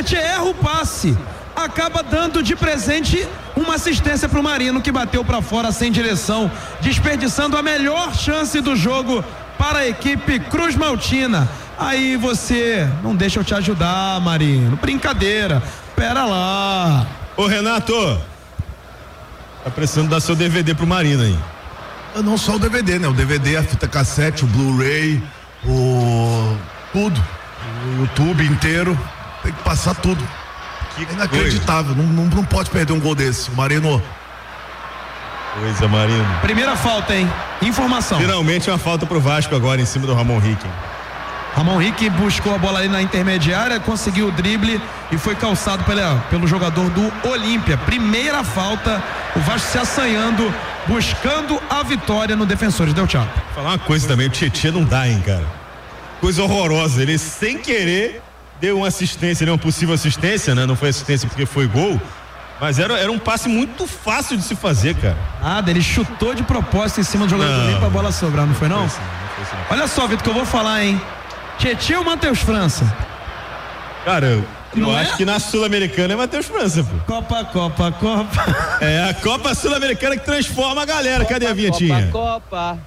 atacante erra o passe, acaba dando de presente uma assistência pro Marino, que bateu para fora sem direção, desperdiçando a melhor chance do jogo para a equipe Cruz Maltina. Aí você não deixa eu te ajudar, Marino, brincadeira, pera lá. Ô Renato, tá precisando dar seu DVD pro Marino aí. Não só o DVD, né? O DVD, a fita cassete, o Blu-ray, tudo, o YouTube inteiro, tem que passar tudo. É inacreditável, não pode perder um gol desse, o Marino. Coisa, Marino. Primeira falta, hein? Informação. Finalmente uma falta pro Vasco agora em cima do Ramon Rick. Ramon Rick buscou a bola ali na intermediária, conseguiu o drible e foi calçado pelo jogador do Olímpia. Primeira falta, o Vasco se assanhando, buscando a vitória no Defensores del Chaco. Vou falar uma coisa também, o Tietê não dá, hein, cara. Coisa horrorosa, ele sem querer deu uma assistência, uma possível assistência, né? Não foi assistência porque foi gol, mas era um passe muito fácil de se fazer, cara. Nada, ele chutou de propósito em cima do jogador do Olímpia pra bola sobrar, não foi não? Não foi assim. Olha só, Vitor, que eu vou falar, hein? Tietê ou Matheus França? Cara, eu é? acho que na Sul-Americana é Matheus França, pô. Copa. É a Copa Sul-Americana que transforma a galera. Cadê a vinhetinha? Copa.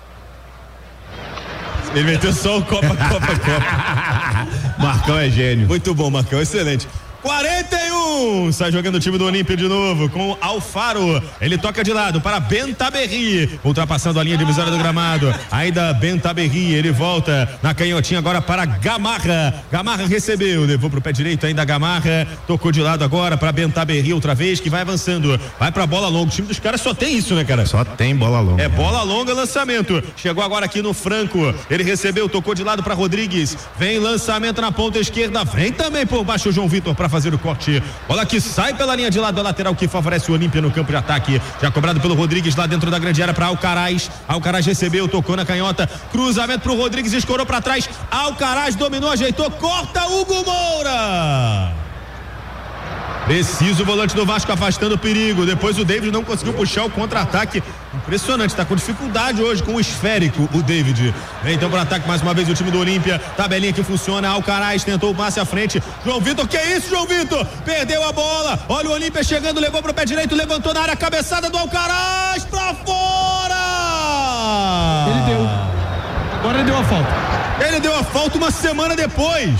Ele meteu só o Copa. Marcão é gênio. Muito bom, Marcão, excelente. 41, sai jogando o time do Olímpia de novo com Alfaro, ele toca de lado para Bentaberri, ultrapassando a linha divisória do gramado, ainda Bentaberri, ele volta na canhotinha agora para Gamarra recebeu, levou pro pé direito ainda Gamarra, tocou de lado agora para Bentaberri outra vez, que vai avançando, vai pra bola longa, o time dos caras só tem isso, né, cara? Só tem bola longa. É bola longa, lançamento, chegou agora aqui no Franco, ele recebeu, tocou de lado para Rodrigues, vem lançamento na ponta esquerda, vem também por baixo o João Vitor para fazer o corte, bola que sai pela linha de lado da lateral, que favorece o Olímpia no campo de ataque, já cobrado pelo Rodrigues lá dentro da grande área para Alcaraz recebeu, tocou na canhota, cruzamento pro Rodrigues, escorou para trás, Alcaraz dominou, ajeitou, corta Hugo Moura. Preciso o volante do Vasco afastando o perigo. Depois o David não conseguiu puxar o contra-ataque. Impressionante, tá com dificuldade hoje com o esférico, o David. Vem então para ataque mais uma vez o time do Olímpia. Tabelinha que funciona. Alcaraz tentou o passe à frente. João Vitor, que é isso, João Vitor? Perdeu a bola. Olha o Olímpia chegando, levou pro pé direito, levantou na área, cabeçada do Alcaraz pra fora. Ele deu. Agora ele deu a falta. Ele deu a falta uma semana depois.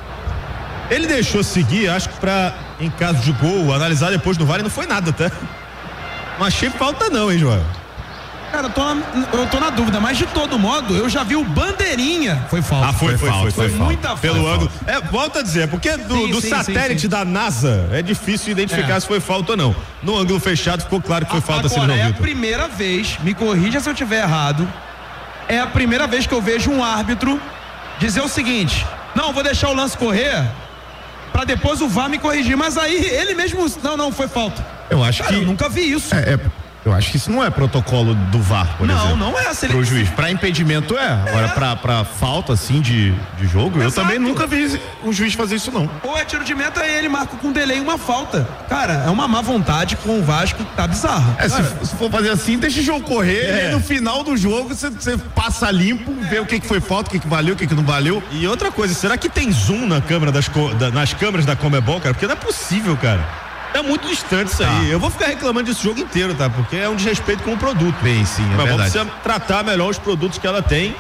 Ele deixou seguir, acho que em caso de gol, analisar depois do VAR, não foi nada, tá? Não achei falta não, hein, João? Cara, eu tô na dúvida, mas de todo modo, eu já vi o bandeirinha. Foi falta. Ah, foi muita falta. Pelo ângulo. Volta a dizer, porque do satélite da NASA é difícil identificar se foi falta ou não. No ângulo fechado ficou claro que foi falta, sim, João Vitor. É a primeira vez, me corrija se eu estiver errado, é a primeira vez que eu vejo um árbitro dizer o seguinte: não, vou deixar o lance correr pra depois o VAR me corrigir, mas aí ele mesmo, não, foi falta. Eu acho que eu nunca vi isso. Eu acho que isso não é protocolo do VAR, por exemplo. Não é. Pro juiz. Pra impedimento Agora pra falta, assim, de jogo, exato. Eu também nunca vi um juiz fazer isso, não. Ou é tiro de meta e ele marca com delay uma falta. Cara, é uma má vontade com o Vasco, tá bizarro. Se for fazer assim, deixa o jogo correr e aí no final do jogo você passa limpo, vê o que foi falta, o que valeu, o que não valeu. E outra coisa, será que tem zoom na câmera nas câmeras da Conmebol, cara? Porque não é possível, cara. É muito distante isso aí. Eu vou ficar reclamando disso o jogo inteiro, tá? Porque é um desrespeito com o produto. Bem, sim, é verdade. Mas vamos tratar melhor os produtos que ela tem.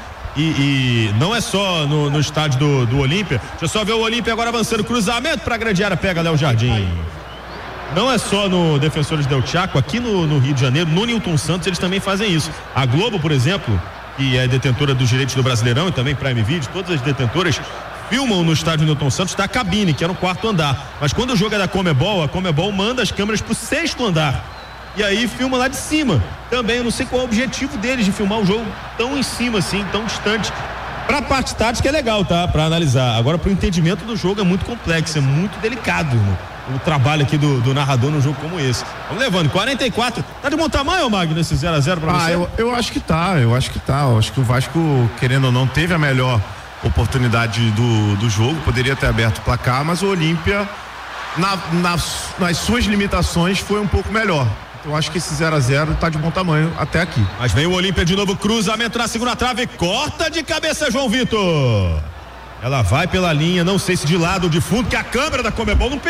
E não é só no estádio do Olímpia. Deixa eu só ver o Olímpia agora avançando. Cruzamento pra grande área, pega Léo Jardim. Não é só no Defensores del Chaco, aqui no Rio de Janeiro, no Newton Santos, eles também fazem isso. A Globo, por exemplo, que é detentora dos direitos do Brasileirão e também Prime Video, todas as detentoras filmam no estádio Newton Santos da cabine, que é no 4º andar. Mas quando o jogo é da Conmebol, a Conmebol manda as câmeras pro 6º andar. E aí filma lá de cima. Também, eu não sei qual é o objetivo deles de filmar o jogo tão em cima, assim, tão distante. Pra parte tática é legal, tá? Pra analisar. Agora, pro entendimento do jogo é muito complexo, é muito delicado, né? O trabalho aqui do narrador num jogo como esse. Vamos levando, 44. Tá de bom tamanho, Magno, esse 0-0 pra você? Eu acho que tá. Eu acho que o Vasco, querendo ou não, teve a melhor oportunidade do jogo, poderia ter aberto o placar, mas o Olímpia nas suas limitações foi um pouco melhor. Então acho que esse 0-0 tá de bom tamanho até aqui. Mas vem o Olímpia de novo, cruzamento na segunda trave, corta de cabeça João Vitor. Ela vai pela linha, não sei se de lado ou de fundo, que a câmera da Conmebol não